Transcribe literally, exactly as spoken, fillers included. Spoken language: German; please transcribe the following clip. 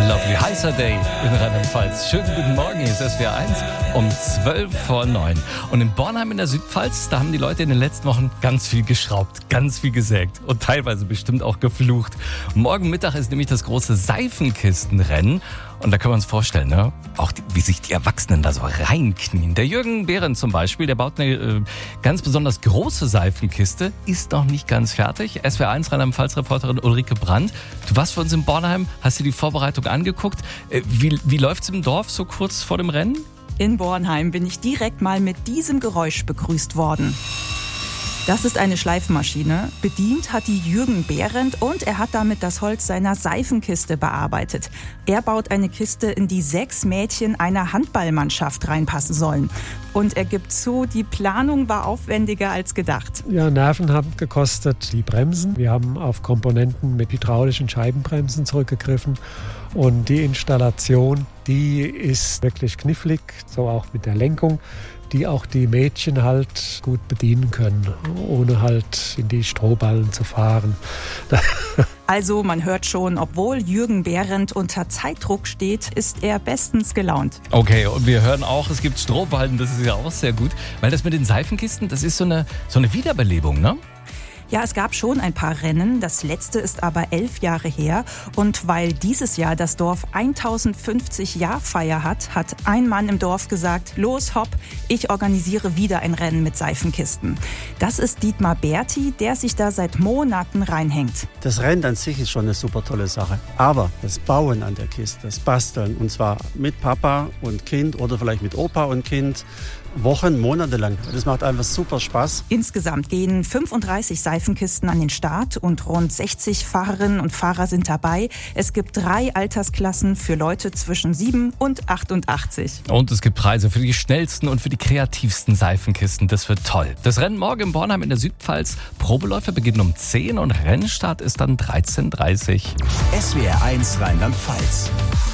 Lovely heißer Day in Rheinland-Pfalz. Schönen guten Morgen, hier ist S W R eins um zwölf vor neun. Und in Bornheim in der Südpfalz, da haben die Leute in den letzten Wochen ganz viel geschraubt, ganz viel gesägt und teilweise bestimmt auch geflucht. Morgen Mittag ist nämlich das große Seifenkistenrennen. Und da können wir uns vorstellen, ne? Auch die, wie sich die Erwachsenen da so reinknien. Der Jürgen Behrendt zum Beispiel, der baut eine äh, ganz besonders große Seifenkiste, ist noch nicht ganz fertig. S W R eins Rheinland-Pfalz-Reporterin Ulrike Brandt, du warst für uns in Bornheim, hast dir die Vorbereitung angeguckt. Äh, wie wie läuft's im Dorf so kurz vor dem Rennen? In Bornheim bin ich direkt mal mit diesem Geräusch begrüßt worden. Das ist eine Schleifmaschine. Bedient hat die Jürgen Behrendt und er hat damit das Holz seiner Seifenkiste bearbeitet. Er baut eine Kiste, in die sechs Mädchen einer Handballmannschaft reinpassen sollen. Und er gibt zu, die Planung war aufwendiger als gedacht. Ja, Nerven haben gekostet die Bremsen. Wir haben auf Komponenten mit hydraulischen Scheibenbremsen zurückgegriffen. Und die Installation, die ist wirklich knifflig, so auch mit der Lenkung, die auch die Mädchen halt gut bedienen können, ohne halt in die Strohballen zu fahren. Also man hört schon, obwohl Jürgen Behrendt unter Zeitdruck steht, ist er bestens gelaunt. Okay, und wir hören auch, es gibt Strohballen, das ist ja auch sehr gut. Weil das mit den Seifenkisten, das ist so eine, so eine Wiederbelebung, ne? Ja, es gab schon ein paar Rennen, das letzte ist aber elf Jahre her. Und weil dieses Jahr das Dorf tausendfünfzig Jahrfeier hat, hat ein Mann im Dorf gesagt, los hopp, ich organisiere wieder ein Rennen mit Seifenkisten. Das ist Dietmar Berti, der sich da seit Monaten reinhängt. Das Rennen an sich ist schon eine super tolle Sache. Aber das Bauen an der Kiste, das Basteln, und zwar mit Papa und Kind oder vielleicht mit Opa und Kind, Wochen, Monate lang. Das macht einfach super Spaß. Insgesamt gehen fünfunddreißig Seifenkisten an den Start und rund sechzig Fahrerinnen und Fahrer sind dabei. Es gibt drei Altersklassen für Leute zwischen sieben und achtundachtzig. Und es gibt Preise für die schnellsten und für die kreativsten Seifenkisten. Das wird toll. Das Rennen morgen in Bornheim in der Südpfalz. Probeläufe beginnen um zehn und Rennstart ist dann dreizehn Uhr dreißig. S W R eins Rheinland-Pfalz.